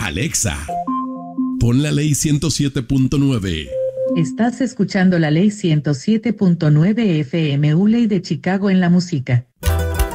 Alexa, pon la ley 107.9. Estás escuchando la ley 107.9 FM, Ley de Chicago en la música.